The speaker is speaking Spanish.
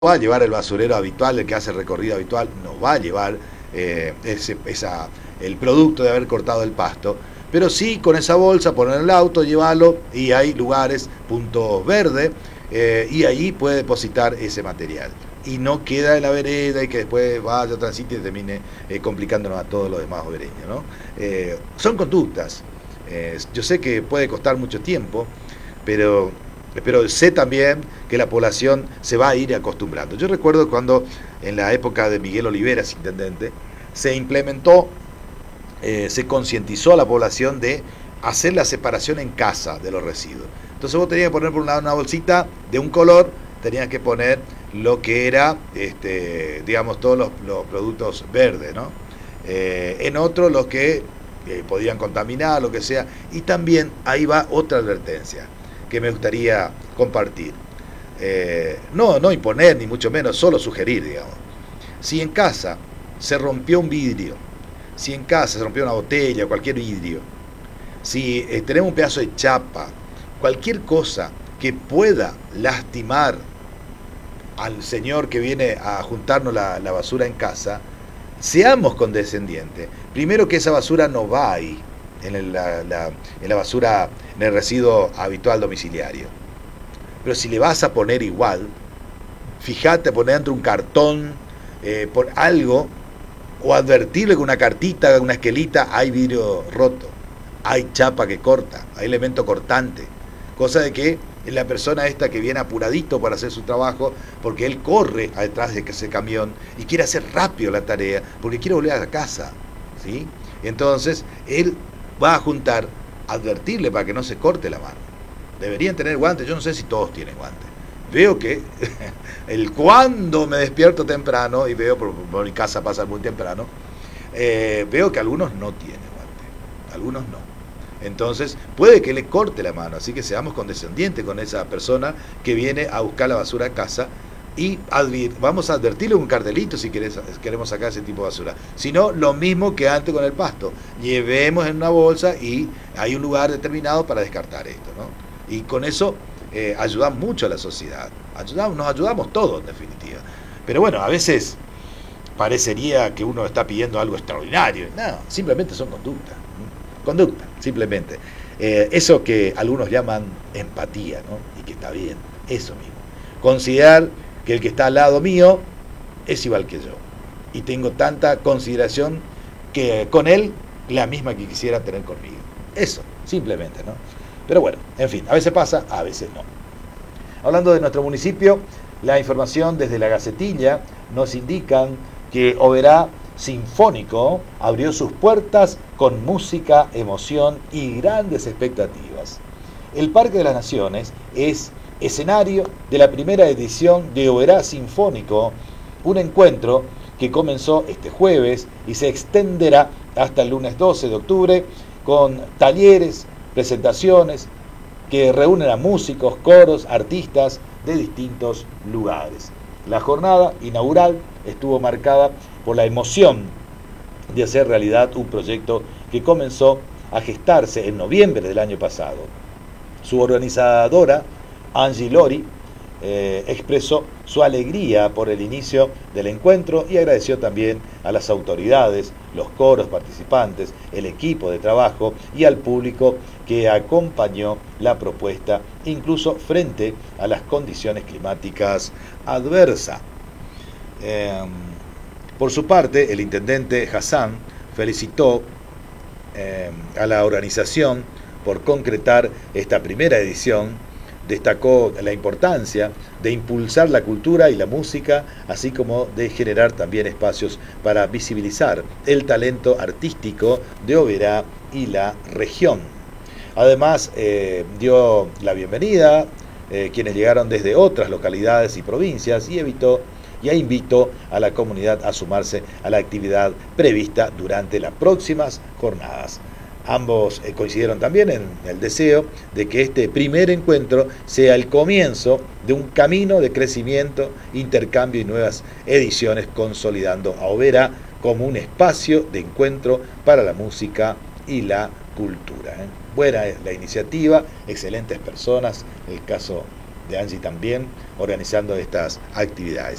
va a llevar el basurero habitual, el que hace el recorrido habitual, no va a llevar el producto de haber cortado el pasto, pero sí con esa bolsa, poner en el auto, llevarlo, y hay lugares, puntos verdes, y ahí puede depositar ese material. Y no queda en la vereda y que después vaya a otro sitio y termine complicándonos a todos los demás hogareños, ¿no? Son conductas. Yo sé que puede costar mucho tiempo, pero sé también que la población se va a ir acostumbrando. Yo recuerdo cuando en la época de Miguel Oliveras, intendente, se implementó, se concientizó a la población de hacer la separación en casa de los residuos. Entonces vos tenías que poner por un lado una bolsita de un color, tenías que poner lo que era, digamos, todos los productos verdes, ¿no? En otro los que podían contaminar, lo que sea. Y también ahí va otra advertencia que me gustaría compartir. No imponer, ni mucho menos, solo sugerir, digamos. Si en casa se rompió un vidrio, si en casa se rompió una botella, cualquier vidrio, si tenemos un pedazo de chapa, cualquier cosa que pueda lastimar al señor que viene a juntarnos la basura en casa, seamos condescendientes. Primero, que esa basura no va ahí, en la basura, en el residuo habitual domiciliario. Pero si le vas a poner igual, fíjate, poner dentro un cartón, por algo, o advertirle con una cartita, una esquelita: hay vidrio roto, hay chapa que corta, hay elemento cortante. Cosa de que la persona esta que viene apuradito para hacer su trabajo, porque él corre detrás de ese camión y quiere hacer rápido la tarea, porque quiere volver a la casa, ¿sí? Entonces, él va a juntar, advertirle para que no se corte la mano. Deberían tener guantes, yo no sé si todos tienen guantes. Veo que cuando me despierto temprano, y veo por mi casa pasar muy temprano, veo que algunos no tienen guantes, algunos no. Entonces puede que le corte la mano, así que seamos condescendientes con esa persona que viene a buscar la basura a casa, y vamos a advertirle un cartelito si queremos sacar ese tipo de basura. Si no, lo mismo que antes con el pasto, llevemos en una bolsa y hay un lugar determinado para descartar esto, ¿no? Y con eso ayudamos mucho a la sociedad, nos ayudamos todos en definitiva. Pero bueno, a veces parecería que uno está pidiendo algo extraordinario. No, simplemente son conducta, simplemente. Eso que algunos llaman empatía, ¿no? Y que está bien, eso mismo. Considerar que el que está al lado mío es igual que yo, y tengo tanta consideración que con él, la misma que quisiera tener conmigo. Eso, simplemente, ¿no? Pero bueno, en fin, a veces pasa, a veces no. Hablando de nuestro municipio, la información desde la Gacetilla nos indican que Oberá Sinfónico abrió sus puertas con música, emoción y grandes expectativas. El Parque de las Naciones es escenario de la primera edición de Oberá Sinfónico, un encuentro que comenzó este jueves y se extenderá hasta el lunes 12 de octubre con talleres, presentaciones que reúnen a músicos, coros, artistas de distintos lugares. La jornada inaugural estuvo marcada por la emoción de hacer realidad un proyecto que comenzó a gestarse en noviembre del año pasado. Su organizadora, Angie Lori, expresó su alegría por el inicio del encuentro y agradeció también a las autoridades, los coros participantes, el equipo de trabajo y al público que acompañó la propuesta, incluso frente a las condiciones climáticas adversas. Por su parte, el intendente Hassan felicitó a la organización por concretar esta primera edición. Destacó la importancia de impulsar la cultura y la música, así como de generar también espacios para visibilizar el talento artístico de Oberá y la región. Además, dio la bienvenida quienes llegaron desde otras localidades y provincias, y invitó a la comunidad a sumarse a la actividad prevista durante las próximas jornadas. Ambos coincidieron también en el deseo de que este primer encuentro sea el comienzo de un camino de crecimiento, intercambio y nuevas ediciones, consolidando a Oberá como un espacio de encuentro para la música y la cultura. Buena es la iniciativa, excelentes personas, el caso de ANSI también organizando estas actividades.